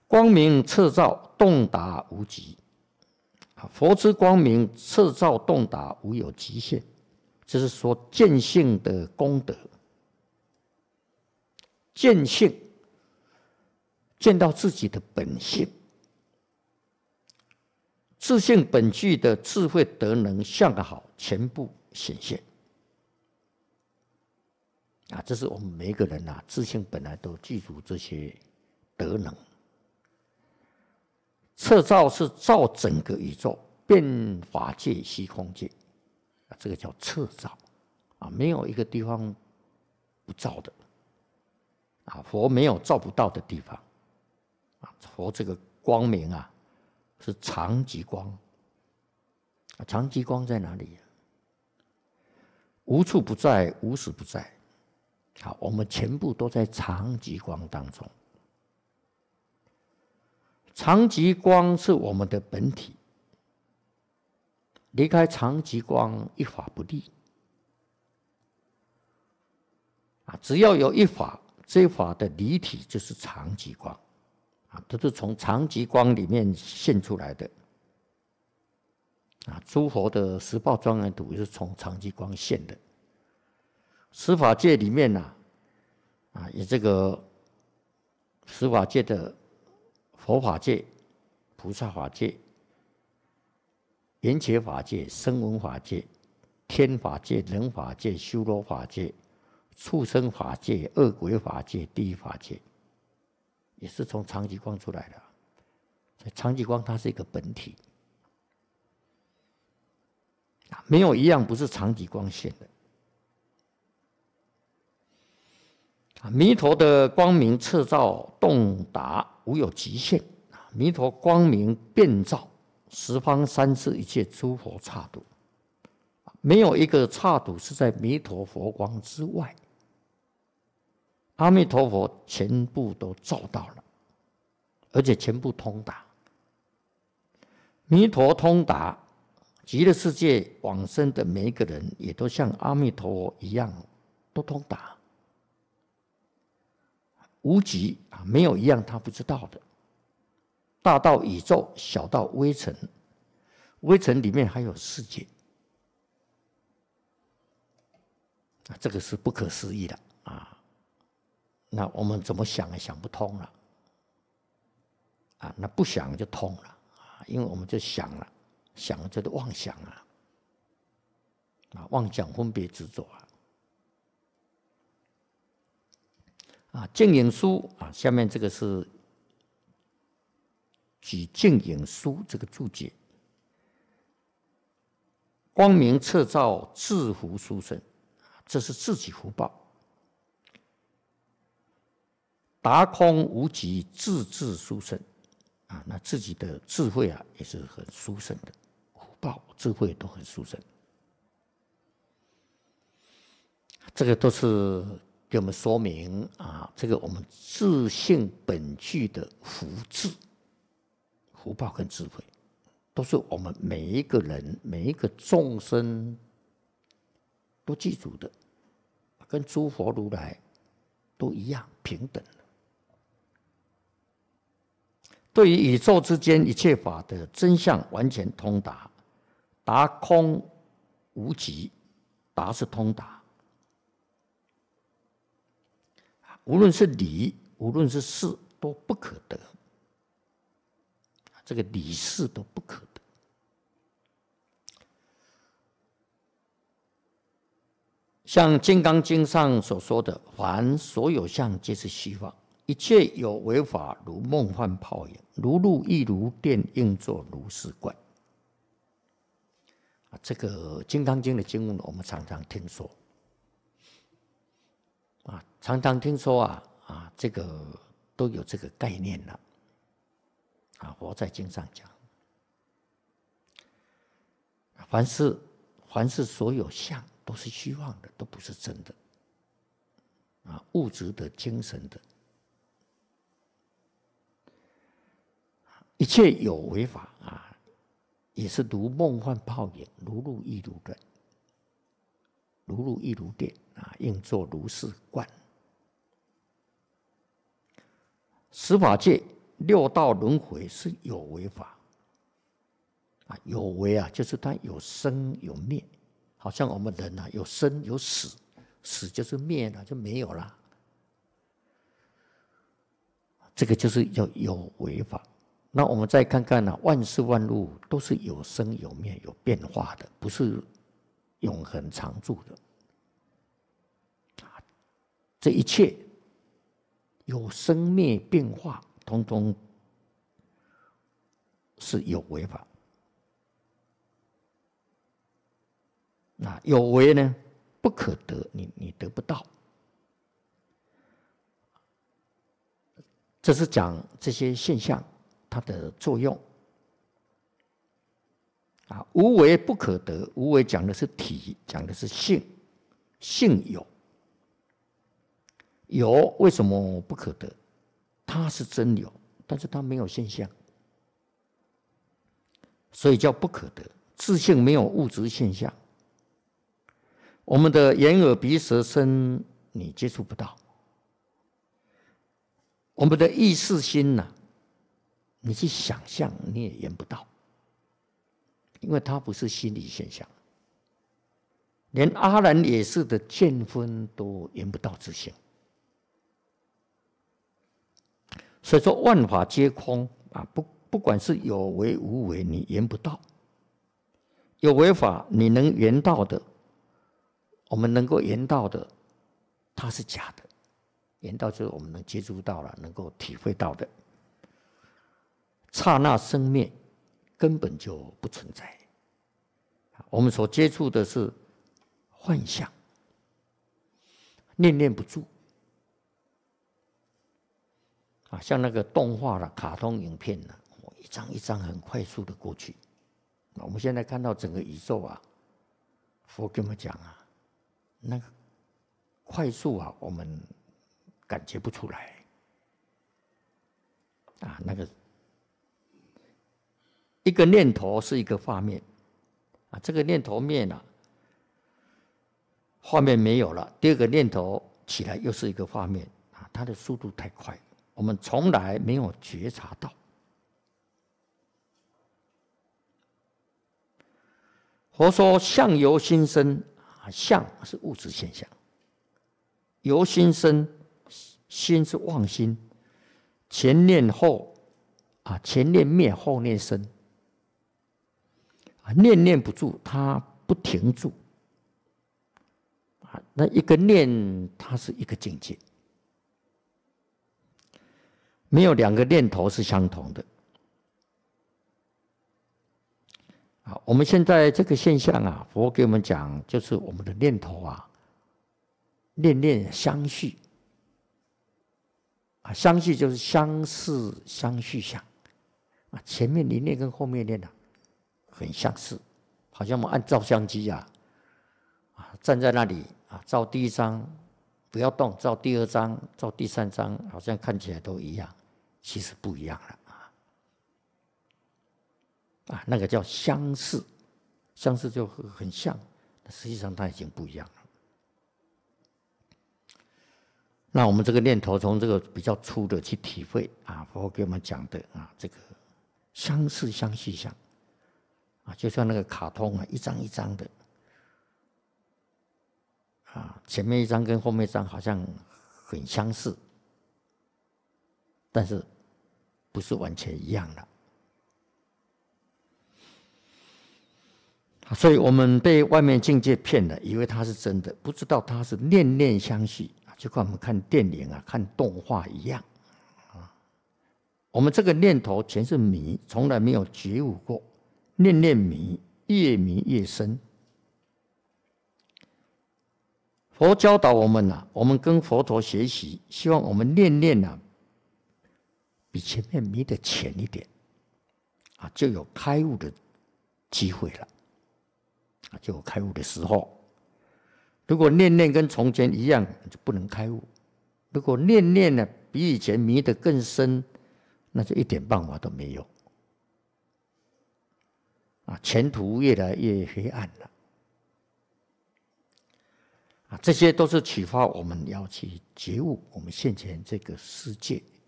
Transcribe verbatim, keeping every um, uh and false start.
光明彻照，洞达无极。佛之光明彻照洞达，无有极限。这是说见性的功德，见性，见到自己的本性，自性本具的智慧德能相好，全部显现。啊，这是我们每一个人啊，自性本来都具足这些德能。彻照是照整个宇宙，遍法界、虚空界，啊，这个叫彻照，啊，没有一个地方不照的，啊，佛没有照不到的地方，啊，佛这个光明啊，是常极光，啊，常极光在哪里？无处不在，无时不在，好，我们全部都在常极光当中。常极光是我们的本体，离开常极光，一法不立。啊，只要有一法，这法的离体就是常极光，啊，都是从常极光里面现出来的。啊，诸佛的十报庄严图也是从常极光现的。十法界里面呢、啊，啊，有这个十法界的。佛法界、菩萨法界、缘觉法界、声闻法界、天法界、人法界、修罗法界、畜生法界、恶鬼法界、地狱法界，也是从常极光出来的。所以常极光它是一个本体，没有一样不是常极光现的。弥陀的光明彻照洞达，无有极限。弥陀光明遍照十方三世一切诸佛刹土，没有一个刹土是在弥陀佛光之外。阿弥陀佛全部都照到了，而且全部通达。弥陀通达，极乐世界往生的每一个人，也都像阿弥陀佛一样，都通达。无极啊，没有一样他不知道的。大到宇宙，小到微尘，微尘里面还有世界，啊，这个是不可思议的啊！那我们怎么想也想不通了，啊，那不想就通了啊，因为我们就想了，想了就是妄想啊，啊，妄想分别执着啊。啊，净影书啊，下面这个是举净影书这个注解：光明彻照，自福殊胜，这是自己福报；达空无极，自智殊胜啊，那自己的智慧啊，也是很殊胜的，福报、智慧都很殊胜。这个都是给我们说明啊，这个我们自性本具的福智、福报跟智慧，都是我们每一个人、每一个众生都记住的，跟诸佛如来都一样平等。对于宇宙之间一切法的真相完全通达，达空无极，达是通达。无论是理，无论是事，都不可得。这个理事都不可得。像《金刚经》上所说的：“凡所有相，皆是虚妄；一切有为法，如梦幻泡影，如露亦如电，应作如是观。”啊，这个《金刚经》的经文，我们常常听说。啊，常常听说啊啊，这个都有这个概念了。啊，佛在经上讲，凡是凡是所有相都是虚妄的，都不是真的。啊，物质的、精神的，一切有为法啊，也是如梦幻泡影，如露亦如电，如露亦如电。啊，应作如是观。十法界六道轮回是有为法啊，有为啊，就是它有生有灭，好像我们人啊有生有死，死就是灭了，就没有了。这个就是叫有为法。那我们再看看呢、啊，万事万物都是有生有灭、有变化的，不是永恒常住的。这一切有生灭变化，通通是有为法。那有为呢，不可得，你你得不到。这是讲这些现象它的作用。啊，无为不可得，无为讲的是体，讲的是性，性有。有为什么不可得？它是真有，但是它没有现象，所以叫不可得。自性没有物质现象，我们的眼耳鼻舌身你接触不到，我们的意识心呢、啊，你去想象你也言不到，因为它不是心理现象。连阿难也是的见分都言不到自性。所以说万法皆空啊，不不管是有为无为，你言不到。有为法你能言到的，我们能够言到的，它是假的。言到就是我们能接触到了，能够体会到的。刹那生灭根本就不存在。我们所接触的是幻象，念念不住。啊，像那个动画了、卡通影片呢，一张一张很快速的过去。我们现在看到整个宇宙啊，佛跟我们讲啊，那个快速啊，我们感觉不出来。啊，那个一个念头是一个画面，啊，这个念头灭了，画面没有了，第二个念头起来又是一个画面，啊，它的速度太快。我们从来没有觉察到。佛说相由心生，相是物质现象，由心生，心是妄心，前念后啊，前念灭，后念生，啊，念念不住，它不停住，啊，那一个念，它是一个境界。没有两个念头是相同的。啊，我们现在这个现象啊，佛给我们讲，就是我们的念头啊，念念相续。啊，相续就是相似相续相。啊，前面一念跟后面一念啊，很相似，好像我们按照相机啊，啊，站在那里啊，照第一张不要动，照第二张，照第三张，好像看起来都一样。其实不一样了啊！啊，那个叫相似，相似就很像，实际上它已经不一样了。那我们这个念头从这个比较粗的去体会啊，佛给我们讲的啊，这个相似相续相啊，就像那个卡通啊，一张一张的啊，前面一张跟后面一张好像很相似。但是不是完全一样的，所以我们被外面境界骗了，以为它是真的，不知道它是念念相续，就跟我们看电影啊、看动画一样啊。我们这个念头全是迷，从来没有觉悟过，念念迷，越迷越深。佛教导我们啊，我们跟佛陀学习，希望我们念念啊。比前面迷得浅一点，啊，就有开悟的机会了，啊，就有开悟的时候。如果念念跟从前一样，就不能开悟；如果念念呢比以前迷得更深，那就一点办法都没有，啊，前途越来越黑暗了。啊，这些都是启发我们要去觉悟我们现前这个世界